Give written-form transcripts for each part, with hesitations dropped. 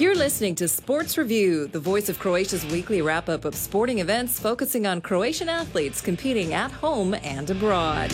You're listening to Sports Review, the voice of Croatia's weekly wrap-up of sporting events focusing on Croatian athletes competing at home and abroad.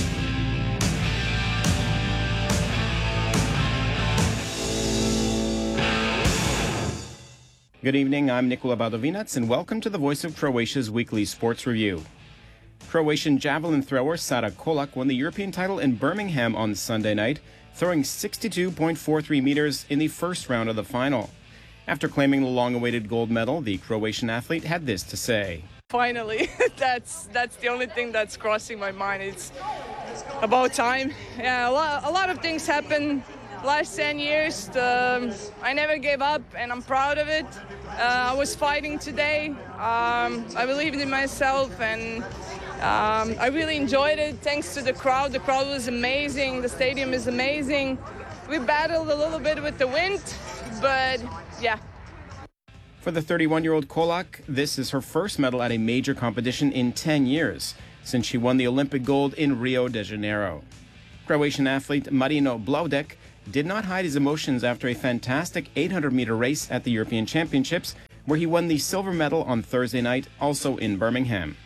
Good evening, I'm Nikola Badovinac, and welcome to the voice of Croatia's weekly sports review. Croatian javelin thrower Sara Kolak won the European title in Birmingham on Sunday night, throwing 62.43 meters in the first round of the final. After claiming the long-awaited gold medal, the Croatian athlete had this to say. Finally, that's the only thing that's crossing my mind. It's about time. Yeah, a lot of things happened last 10 years. I never gave up, and I'm proud of it. I was fighting today. I believed in myself, and I really enjoyed it. Thanks to the crowd. The crowd was amazing. The stadium is amazing. We battled a little bit with the wind, but yeah. For the 31-year-old Kolak, this is her first medal at a major competition in 10 years, since she won the Olympic gold in Rio de Janeiro. Croatian athlete Marino Blaudek did not hide his emotions after a fantastic 800-meter race at the European Championships, where he won the silver medal on Thursday night, also in Birmingham.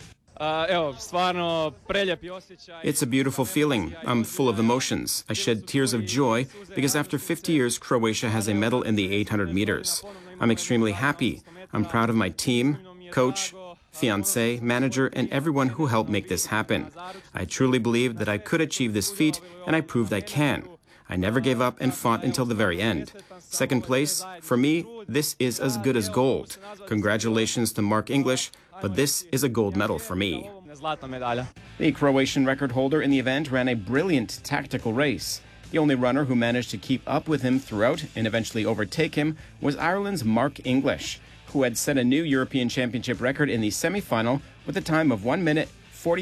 It's a beautiful feeling. I'm full of emotions. I shed tears of joy because after 50 years, Croatia has a medal in the 800 meters. I'm extremely happy. I'm proud of my team, coach, fiancé, manager, and everyone who helped make this happen. I truly believed that I could achieve this feat, and I proved I can. I never gave up and fought until the very end. Second place, for me, this is as good as gold. Congratulations to Mark English, but this is a gold medal for me. The Croatian record holder in the event ran a brilliant tactical race. The only runner who managed to keep up with him throughout and eventually overtake him was Ireland's Mark English, who had set a new European Championship record in the semi-final with a time of 1 minute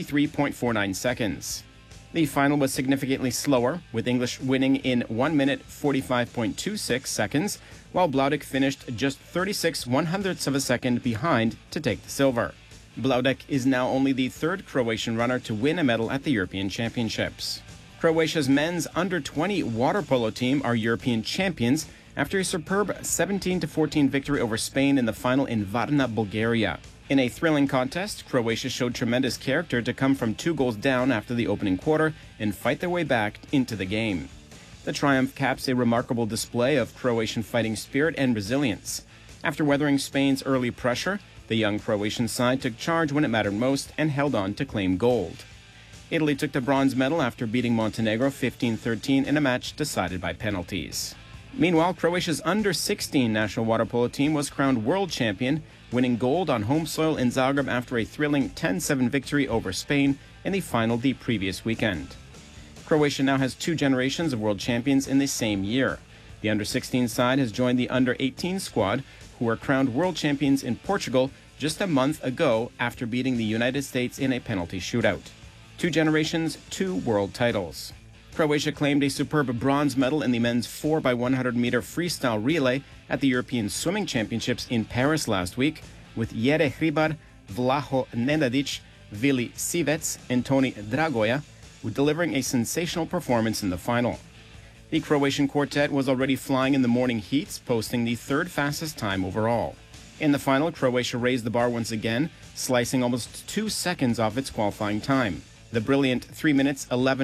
43.49 seconds. The final was significantly slower, with English winning in 1 minute 45.26 seconds, while Blaudek finished just 36/100ths of a second behind to take the silver. Blaudek is now only the third Croatian runner to win a medal at the European Championships. Croatia's men's under-20 water polo team are European champions after a superb 17-14 victory over Spain in the final in Varna, Bulgaria. In a thrilling contest, Croatia showed tremendous character to come from 2 goals down after the opening quarter and fight their way back into the game. The triumph caps a remarkable display of Croatian fighting spirit and resilience. After weathering Spain's early pressure, the young Croatian side took charge when it mattered most and held on to claim gold. Italy took the bronze medal after beating Montenegro 15-13 in a match decided by penalties. Meanwhile, Croatia's under-16 national water polo team was crowned world champion, winning gold on home soil in Zagreb after a thrilling 10-7 victory over Spain in the final the previous weekend. Croatia now has 2 generations of world champions in the same year. The under-16 side has joined the under-18 squad, who were crowned world champions in Portugal just a month ago after beating the United States in a penalty shootout. 2 generations, 2 world titles. Croatia claimed a superb bronze medal in the men's 4x100-meter freestyle relay at the European Swimming Championships in Paris last week, with Jere Hribar, Vlaho Nenadic, Vili Sivec, and Toni Dragoja delivering a sensational performance in the final. The Croatian quartet was already flying in the morning heats, posting the 3rd fastest time overall. In the final, Croatia raised the bar once again, slicing almost 2 seconds off its qualifying time. The brilliant 3 minutes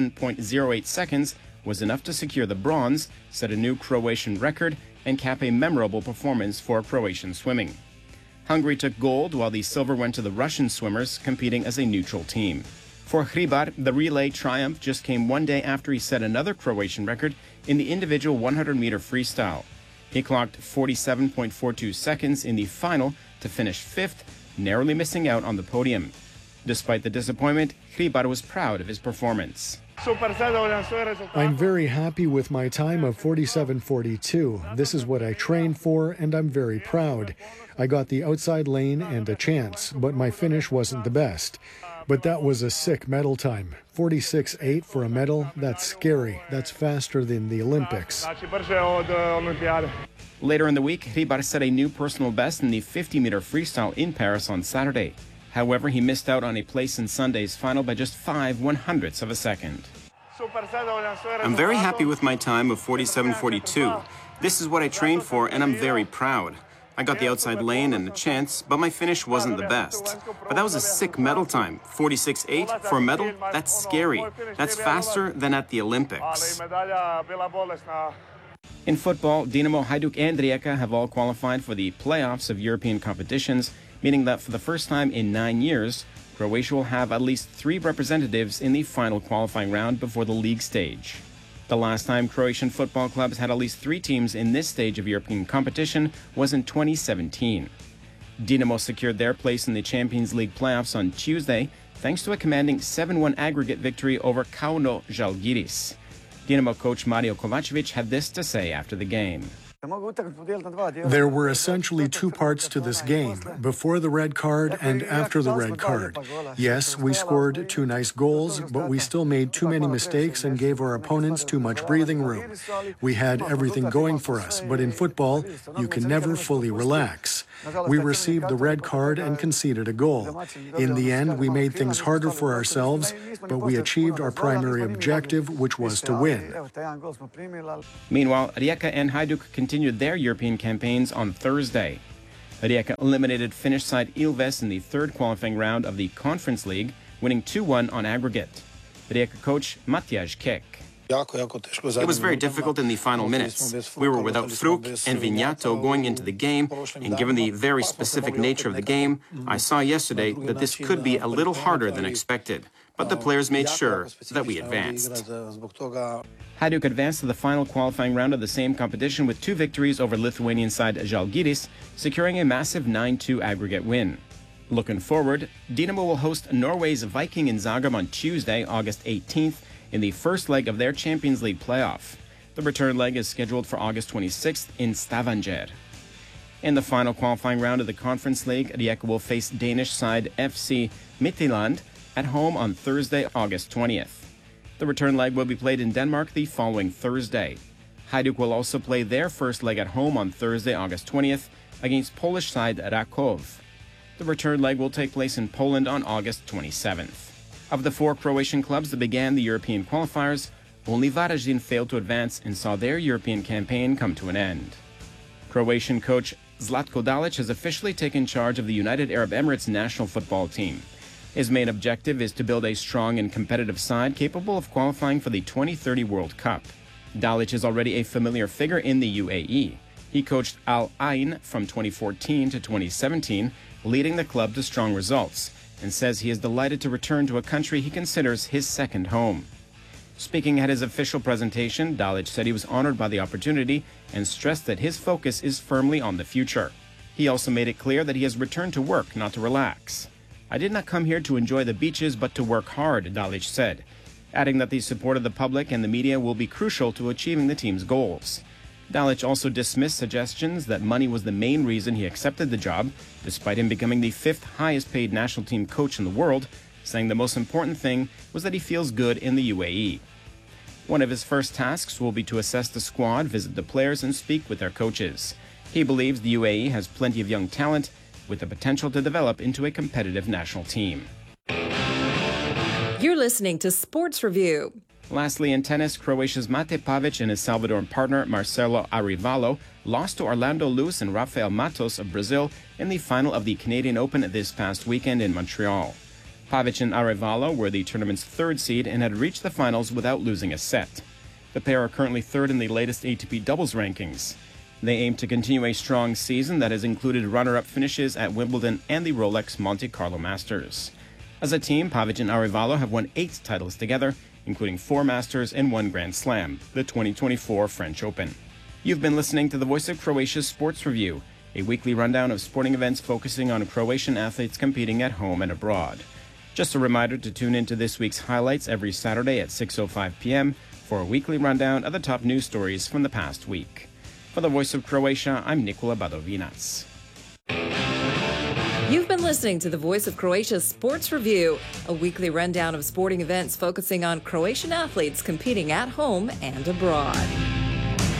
11.08 seconds was enough to secure the bronze, set a new Croatian record, and cap a memorable performance for Croatian swimming. Hungary took gold, while the silver went to the Russian swimmers, competing as a neutral team. For Hribar, the relay triumph just came 1 day after he set another Croatian record in the individual 100-meter freestyle. He clocked 47.42 seconds in the final to finish 5th, narrowly missing out on the podium. Despite the disappointment, Hribar was proud of his performance. I'm very happy with my time of 47.42. This is what I trained for, and I'm very proud. I got the outside lane and a chance, but my finish wasn't the best. But that was a sick medal time. 46.8 for a medal, that's scary. That's faster than the Olympics. Later in the week, Hribar set a new personal best in the 50-meter freestyle in Paris on Saturday. However, he missed out on a place in Sunday's final by just 5/100ths of a second. I'm very happy with my time of 47.42. This is what I trained for, and I'm very proud. I got the outside lane and a chance, but my finish wasn't the best. But that was a sick medal time. 46.8 for a medal? That's scary. That's faster than at the Olympics. In football, Dinamo, Hajduk and Rijeka have all qualified for the playoffs of European competitions, meaning that for the first time in 9 years, Croatia will have at least 3 representatives in the final qualifying round before the league stage. The last time Croatian football clubs had at least 3 teams in this stage of European competition was in 2017. Dinamo secured their place in the Champions League playoffs on Tuesday thanks to a commanding 7-1 aggregate victory over Kauno Žalgiris. Dinamo coach Mario Kovacevic had this to say after the game. There were essentially 2 parts to this game, before the red card and after the red card. Yes, we scored 2 nice goals, but we still made too many mistakes and gave our opponents too much breathing room. We had everything going for us, but in football, you can never fully relax. We received the red card and conceded a goal. In the end, we made things harder for ourselves, but we achieved our primary objective, which was to win. Meanwhile, Rijeka and Hajduk continued their European campaigns on Thursday. Rijeka eliminated Finnish side Ilves in the 3rd qualifying round of the Conference League, winning 2-1 on aggregate. Rijeka coach Matjaž Kek. It was very difficult in the final minutes. We were without Fruk and Vignato going into the game, and given the very specific nature of the game, I saw yesterday that this could be a little harder than expected. But the players made sure that we advanced. Hajduk advanced to the final qualifying round of the same competition with 2 victories over Lithuanian side Žalgiris, securing a massive 9-2 aggregate win. Looking forward, Dinamo will host Norway's Viking in Zagreb on Tuesday, August 18th, in the first leg of their Champions League playoff. The return leg is scheduled for August 26th in Stavanger. In the final qualifying round of the Conference League, Rijeka will face Danish side FC Midtjylland at home on Thursday, August 20th. The return leg will be played in Denmark the following Thursday. Hajduk will also play their first leg at home on Thursday, August 20th, against Polish side Rakov. The return leg will take place in Poland on August 27th. Of the 4 Croatian clubs that began the European qualifiers, only Varaždin failed to advance and saw their European campaign come to an end. Croatian coach Zlatko Dalic has officially taken charge of the United Arab Emirates national football team. His main objective is to build a strong and competitive side capable of qualifying for the 2030 World Cup. Dalic is already a familiar figure in the UAE. He coached Al Ain from 2014 to 2017, leading the club to strong results, and says he is delighted to return to a country he considers his second home. Speaking at his official presentation, Dalic said he was honored by the opportunity and stressed that his focus is firmly on the future. He also made it clear that he has returned to work, not to relax. "I did not come here to enjoy the beaches, but to work hard," Dalic said, adding that the support of the public and the media will be crucial to achieving the team's goals. Dalic also dismissed suggestions that money was the main reason he accepted the job, despite him becoming the 5th highest paid national team coach in the world, saying the most important thing was that he feels good in the UAE. One of his first tasks will be to assess the squad, visit the players, and speak with their coaches. He believes the UAE has plenty of young talent with the potential to develop into a competitive national team. You're listening to Sports Review. Lastly, in tennis, Croatia's Mate Pavic and his Salvadoran partner Marcelo Arevalo lost to Orlando Luz and Rafael Matos of Brazil in the final of the Canadian Open this past weekend in Montreal. Pavic and Arevalo were the tournament's 3rd seed and had reached the finals without losing a set. The pair are currently 3rd in the latest ATP doubles rankings. They aim to continue a strong season that has included runner-up finishes at Wimbledon and the Rolex Monte Carlo Masters. As a team, Pavic and Arevalo have won 8 titles together, including 4 Masters and 1 Grand Slam, the 2024 French Open. You've been listening to the Voice of Croatia's Sports Review, a weekly rundown of sporting events focusing on Croatian athletes competing at home and abroad. Just a reminder to tune into this week's highlights every Saturday at 6:05 p.m. for a weekly rundown of the top news stories from the past week. For the Voice of Croatia, I'm Nikola Badovinac. You've been listening to the Voice of Croatia's Sports Review, a weekly rundown of sporting events focusing on Croatian athletes competing at home and abroad.